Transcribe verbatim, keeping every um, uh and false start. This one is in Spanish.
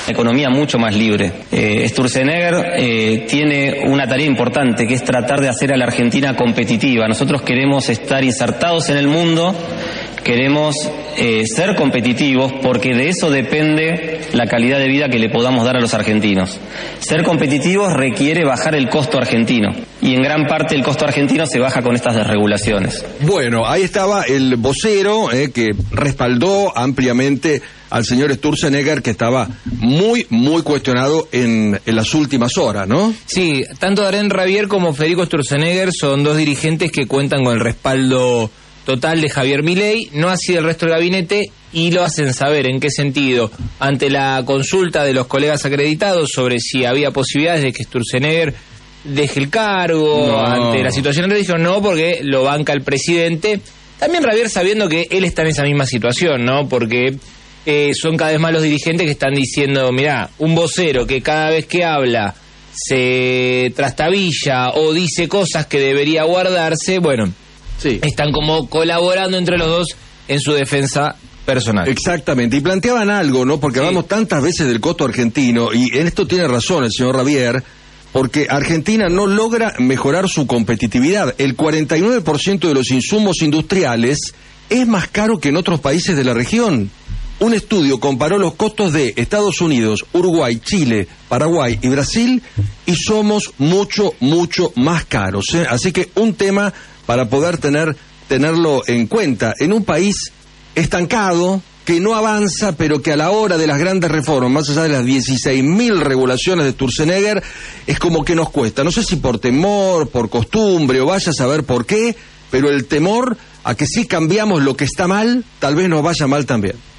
economía mucho más libre. Eh, Sturzenegger eh, tiene una tarea importante, que es tratar de hacer a la Argentina competitiva. Nosotros queremos estar insertados en el mundo, queremos eh, ser competitivos, porque de eso depende la calidad de vida que le podamos dar a los argentinos. Ser competitivos requiere bajar el costo argentino, y en gran parte el costo argentino se baja con estas desregulaciones. Bueno, ahí estaba el vocero eh, que respaldó ampliamente al señor Sturzenegger, que estaba muy, muy cuestionado en, en las últimas horas, ¿no? Sí, tanto Darén Rabier como Federico Sturzenegger son dos dirigentes que cuentan con el respaldo total de Javier Milei, no así del resto del gabinete, y lo hacen saber. ¿En qué sentido? Ante la consulta de los colegas acreditados sobre si había posibilidades de que Sturzenegger deje el cargo, no. Ante la situación, le dijeron no, porque lo banca el presidente. También Rabier sabiendo que él está en esa misma situación, ¿no? Porque eh, son cada vez más los dirigentes que están diciendo, mirá, un vocero que cada vez que habla se trastabilla o dice cosas que debería guardarse, bueno, sí, están como colaborando entre los dos en su defensa personal. Exactamente, y planteaban algo, ¿no? Porque sí, hablamos tantas veces del costo argentino, y en esto tiene razón el señor Rabier, porque Argentina no logra mejorar su competitividad. El cuarenta y nueve por ciento de los insumos industriales es más caro que en otros países de la región. Un estudio comparó los costos de Estados Unidos, Uruguay, Chile, Paraguay y Brasil, y somos mucho, mucho más caros, ¿eh? Así que un tema para poder tener tenerlo en cuenta. En un país estancado, que no avanza, pero que a la hora de las grandes reformas, más allá de las dieciséis mil regulaciones de Sturzenegger, es como que nos cuesta. No sé si por temor, por costumbre, o vaya a saber por qué, pero el temor a que si cambiamos lo que está mal, tal vez nos vaya mal también.